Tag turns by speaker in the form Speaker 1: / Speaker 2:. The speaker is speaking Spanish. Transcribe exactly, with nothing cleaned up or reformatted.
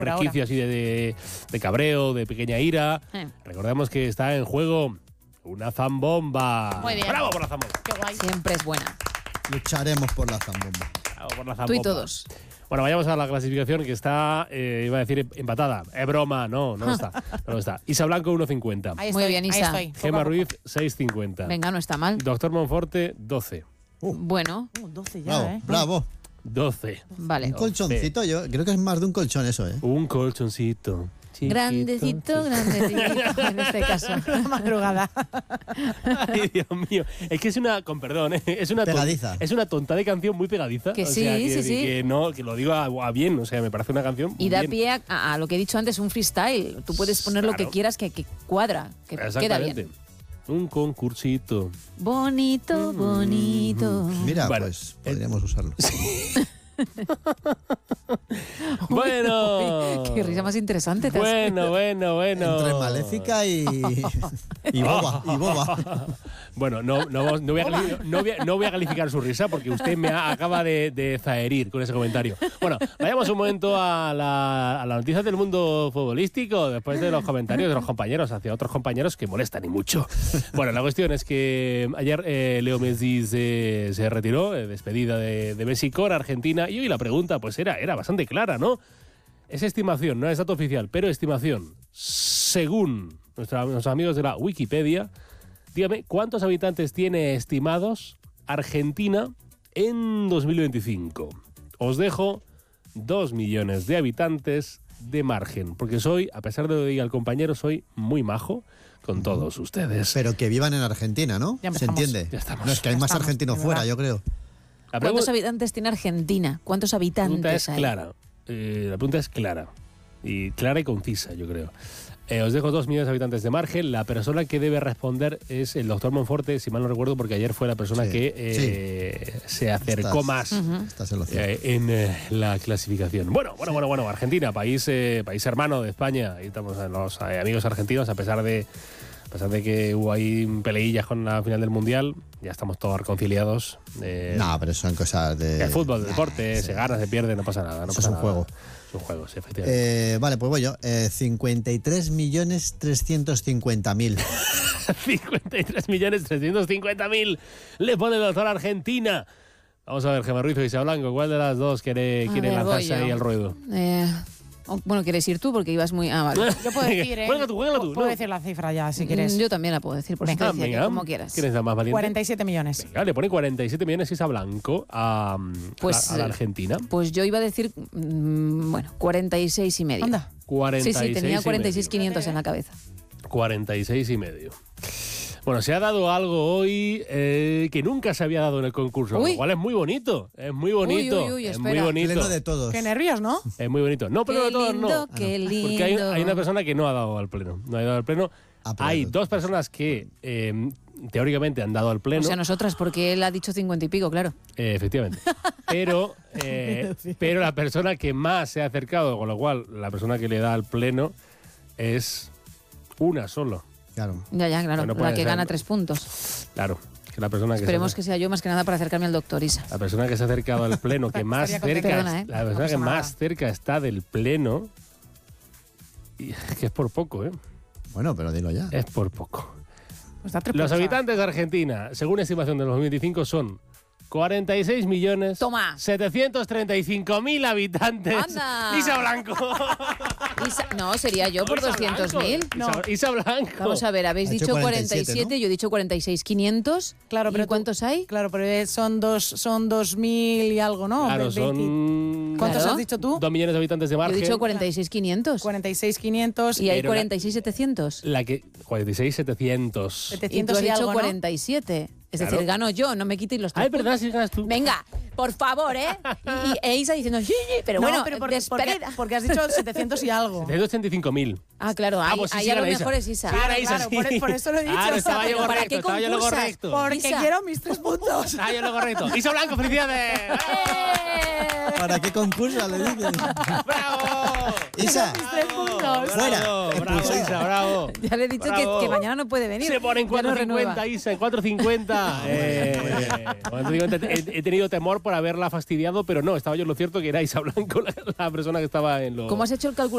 Speaker 1: resquicio así de, de, de cabreo, de pequeña ira.
Speaker 2: Eh.
Speaker 1: Recordemos que está en juego una zambomba.
Speaker 2: Muy bien.
Speaker 1: ¡Bravo por la zambomba!
Speaker 2: Qué guay. Siempre es buena.
Speaker 3: Lucharemos por la zambomba.
Speaker 1: ¡Bravo por la zambomba!
Speaker 2: Tú y todos.
Speaker 1: Bueno, vayamos a la clasificación que está, eh, iba a decir empatada. Es broma, no, no está. No está. Isa Blanco uno cincuenta.
Speaker 2: Ahí Muy bien, Isa. Ahí estoy.
Speaker 1: Gemma Ruiz seis cincuenta.
Speaker 2: Venga, no está mal.
Speaker 1: Doctor Monforte doce.
Speaker 3: Uh.
Speaker 2: Bueno.
Speaker 4: Uh, doce ya,
Speaker 3: Bravo,
Speaker 4: ¿eh?
Speaker 3: bravo.
Speaker 1: doce.
Speaker 2: Vale.
Speaker 3: Un colchoncito, yo creo que es más de un colchón eso, ¿eh?
Speaker 1: Un colchoncito. Chiquito.
Speaker 2: Grandecito, grandecito, en este caso.
Speaker 4: Madrugada.
Speaker 1: Ay, Dios mío. Es que es una, con perdón, ¿eh? es una
Speaker 3: Pegadiza.
Speaker 1: Es una tonta de canción muy pegadiza.
Speaker 2: Que
Speaker 1: o
Speaker 2: sí,
Speaker 1: sea, que,
Speaker 2: sí, sí.
Speaker 1: Que no, que lo digo a, a bien, o sea, me parece una canción
Speaker 2: Y da
Speaker 1: bien.
Speaker 2: pie a, a lo que he dicho antes, un freestyle. Tú puedes poner lo que
Speaker 1: Claro.
Speaker 2: quieras que, que cuadra, que queda
Speaker 1: Exactamente.
Speaker 2: bien.
Speaker 1: Un concursito.
Speaker 2: Bonito, bonito.
Speaker 3: Mira,
Speaker 1: Bueno,
Speaker 3: pues podríamos usarlo.
Speaker 1: Bueno.
Speaker 2: Qué risa más interesante. te has-
Speaker 1: Bueno, bueno, bueno.
Speaker 3: Entre maléfica y, y boba. Y boba.
Speaker 1: Bueno, no, no, no, voy a, cali- no, voy a, no voy a calificar su risa porque usted me ha- acaba de, de zaherir con ese comentario. Bueno, vayamos un momento a la, a la noticia del mundo futbolístico después de los comentarios de los compañeros hacia otros compañeros que molestan y mucho. Bueno, la cuestión es que ayer eh, Leo Messi se, se retiró, eh, despedida de, de Messi con Argentina, y hoy la pregunta pues era, era bastante clara, ¿no? Es estimación, no es dato oficial, pero estimación. Según nuestra, nuestros amigos de la Wikipedia, dígame, ¿cuántos habitantes tiene estimados Argentina en dos mil veinticinco? Os dejo dos millones de habitantes de margen, porque soy, a pesar de lo que diga el compañero, soy muy majo con todos ustedes.
Speaker 3: Pero que vivan en Argentina, ¿no?
Speaker 4: Ya
Speaker 3: ¿Se
Speaker 4: empezamos.
Speaker 3: entiende?
Speaker 1: Ya estamos.
Speaker 3: No, es que hay
Speaker 4: Ya
Speaker 3: más
Speaker 4: estamos,
Speaker 3: argentinos
Speaker 4: de
Speaker 3: fuera,
Speaker 4: verdad.
Speaker 3: yo creo.
Speaker 1: La
Speaker 2: ¿Cuántos
Speaker 1: pregu-
Speaker 2: habitantes tiene Argentina? ¿Cuántos
Speaker 1: La pregunta
Speaker 2: habitantes
Speaker 1: es
Speaker 2: hay?
Speaker 1: clara. Eh, la pregunta es clara. Y clara y concisa, yo creo. Eh, os dejo dos millones de habitantes de margen. La persona que debe responder es el doctor Monforte, si mal no recuerdo, porque ayer fue la persona
Speaker 3: Sí,
Speaker 1: que eh, se acercó
Speaker 3: Estás-
Speaker 1: más
Speaker 3: Estás en lo cierto.
Speaker 1: eh, en eh, la clasificación. Bueno, bueno, bueno, bueno. Argentina, país, eh, país hermano de España. Ahí estamos eh, los eh, amigos argentinos, a pesar de a pesar de que hubo ahí peleillas con la final del Mundial, ya estamos todos reconciliados. Eh,
Speaker 3: No, pero son cosas de...
Speaker 1: el fútbol, el deporte,
Speaker 3: Nah,
Speaker 1: se
Speaker 3: sí.
Speaker 1: gana, se pierde, no pasa nada. No
Speaker 3: Eso
Speaker 1: pasa
Speaker 3: es un
Speaker 1: nada.
Speaker 3: juego.
Speaker 1: Es un juego, sí, efectivamente.
Speaker 3: Eh, vale, pues voy yo. Eh, cincuenta y tres millones trescientos cincuenta mil.
Speaker 1: cincuenta y tres millones trescientos cincuenta mil le pone el doctor Argentina. Vamos a ver, Gemma Ruiz o Isa Blanco, ¿cuál de las dos quiere,
Speaker 2: A
Speaker 1: quiere
Speaker 2: ver, voy
Speaker 1: lanzarse
Speaker 2: yo.
Speaker 1: ahí al ruedo?
Speaker 2: Eh, oh, bueno, quieres ir tú porque ibas muy... Ah, vale.
Speaker 4: Yo puedo decir, ¿eh?
Speaker 1: Juega tú, juega tú.
Speaker 4: Puedo
Speaker 1: no.
Speaker 4: decir la cifra ya, si quieres.
Speaker 2: Mm, Yo también la puedo decir, por
Speaker 4: Venga,
Speaker 2: eso te decía
Speaker 1: venga.
Speaker 2: que como quieras.
Speaker 1: ¿Quién es la más valiente?
Speaker 4: cuarenta y siete millones.
Speaker 1: Venga, le pone cuarenta y siete millones Isa Blanco a,
Speaker 2: Pues,
Speaker 1: a, a la
Speaker 2: eh,
Speaker 1: Argentina.
Speaker 2: Pues yo iba a decir, mm, bueno, cuarenta y seis y medio.
Speaker 4: Anda.
Speaker 1: cuarenta y
Speaker 2: Sí,
Speaker 1: seis
Speaker 2: sí, tenía
Speaker 1: y
Speaker 2: cuarenta y seis
Speaker 1: medio.
Speaker 2: quinientos en la cabeza.
Speaker 1: cuarenta y seis y medio. Bueno, se ha dado algo hoy eh, que nunca se había dado en el concurso,
Speaker 2: Uy.
Speaker 1: lo cual es muy bonito, es muy bonito,
Speaker 2: Uy, uy, uy,
Speaker 1: es
Speaker 2: espera.
Speaker 1: muy bonito,
Speaker 3: Pleno de todos.
Speaker 4: Qué nervios, ¿no?
Speaker 1: es muy bonito. No, pero
Speaker 2: Qué
Speaker 1: de todos
Speaker 2: lindo,
Speaker 1: no.
Speaker 2: qué lindo.
Speaker 1: Porque hay, hay una persona que no ha dado al pleno. No ha dado al pleno.
Speaker 3: Ah, pero-
Speaker 1: Hay dos personas que eh, teóricamente han dado al pleno.
Speaker 2: O sea, nosotras, porque él ha dicho cincuenta y pico, claro.
Speaker 1: Eh, efectivamente. Pero, eh, pero la persona que más se ha acercado, con lo cual la persona que le da al pleno es una solo.
Speaker 3: Claro.
Speaker 2: Ya, ya, claro.
Speaker 1: Bueno,
Speaker 2: la
Speaker 1: puede
Speaker 2: que
Speaker 1: ser.
Speaker 2: gana tres puntos.
Speaker 1: Claro. Que la persona que
Speaker 2: Esperemos
Speaker 1: se,
Speaker 2: que sea yo más que nada para acercarme al doctor Isa.
Speaker 1: la persona que se ha acercado al pleno, que más
Speaker 4: Estaría
Speaker 1: cerca,
Speaker 2: contenta. Perdona, ¿eh?
Speaker 1: la
Speaker 4: No
Speaker 1: persona
Speaker 4: pasa
Speaker 1: que
Speaker 4: nada.
Speaker 1: más cerca está del pleno, y que es por poco, ¿eh?
Speaker 3: Bueno, pero dilo ya.
Speaker 1: Es por poco.
Speaker 4: Pues da tres
Speaker 1: Los
Speaker 4: puntos.
Speaker 1: habitantes de Argentina, según estimación de dos mil veinticinco, son cuarenta y seis millones
Speaker 2: Toma.
Speaker 1: setecientos treinta y cinco mil habitantes.
Speaker 2: Anda.
Speaker 1: Isa Blanco.
Speaker 2: Isa- no, sería yo por
Speaker 1: Isa
Speaker 2: doscientos
Speaker 1: Blanco.
Speaker 2: mil.
Speaker 1: Isa, Isa Blanco.
Speaker 2: Vamos a ver, habéis
Speaker 3: Ha hecho
Speaker 2: dicho
Speaker 3: cuarenta y siete,
Speaker 2: cuarenta y siete,
Speaker 3: ¿no?
Speaker 2: yo he dicho cuarenta y seis quinientos.
Speaker 4: Claro,
Speaker 2: ¿Y
Speaker 4: pero tú-
Speaker 2: cuántos hay?
Speaker 4: Claro, pero son dos, son dos mil y algo, ¿no?
Speaker 1: Claro,
Speaker 4: Ve-
Speaker 1: son...
Speaker 4: veinte. ¿Cuántos
Speaker 2: Claro.
Speaker 4: has dicho tú?
Speaker 1: Dos millones de habitantes de
Speaker 2: Yo he
Speaker 1: margen.
Speaker 2: dicho cuarenta y seis quinientos.
Speaker 4: cuarenta y seis quinientos.
Speaker 2: Y hay
Speaker 1: Pero la-
Speaker 2: cuarenta y seis setecientos.
Speaker 1: La que... cuarenta y seis setecientos.
Speaker 2: Y tú
Speaker 4: setecientos
Speaker 2: has
Speaker 4: y
Speaker 2: dicho
Speaker 4: algo, ¿no?
Speaker 2: cuarenta y siete. Es
Speaker 1: Claro.
Speaker 2: decir, gano yo, no me quites los tres
Speaker 1: Ah, es verdad,
Speaker 2: puntos.
Speaker 1: si ganas tú.
Speaker 2: Venga, por favor, ¿eh? Y, y e Isa diciendo, sí, sí, pero
Speaker 4: No,
Speaker 2: bueno,
Speaker 4: pero por-
Speaker 2: despedida.
Speaker 4: porque, porque has dicho setecientos y algo.
Speaker 1: setecientos ochenta y cinco mil.
Speaker 2: Ah, claro, ahí,
Speaker 1: pues sí,
Speaker 2: ahí
Speaker 1: sí
Speaker 2: a lo
Speaker 1: gana Isa.
Speaker 2: mejor es Isa.
Speaker 1: Sí, gana
Speaker 4: Claro,
Speaker 1: Isa,
Speaker 4: claro,
Speaker 1: sí.
Speaker 4: por- por eso lo he dicho.
Speaker 1: Claro, estaba yo
Speaker 2: Pero ¿para
Speaker 1: correcto,
Speaker 2: qué
Speaker 1: estaba yo lo
Speaker 2: concursas?
Speaker 1: correcto.
Speaker 4: Porque
Speaker 2: Isa.
Speaker 4: quiero mis tres puntos.
Speaker 1: Estaba yo lo correcto. Isa Blanco, felicidades.
Speaker 2: ¡Eh!
Speaker 3: ¿Para qué concursa le dices?
Speaker 1: ¡Bravo!
Speaker 3: Isa,
Speaker 4: Mis tres puntos.
Speaker 3: Fuera.
Speaker 1: Bravo, bravo,
Speaker 3: Expulsada.
Speaker 1: Isa, bravo.
Speaker 2: Ya le he dicho que,
Speaker 1: Bravo.
Speaker 2: que mañana no puede venir.
Speaker 1: Se pone en
Speaker 2: Ya no renueva.
Speaker 1: cuatro cincuenta, Isa, en cuatro cincuenta. Eh, cuatro cincuenta. he, he tenido temor por haberla fastidiado, pero no, estaba yo en lo cierto que era Isa Blanco la, la persona que estaba en lo...
Speaker 2: ¿Cómo has hecho el cálculo?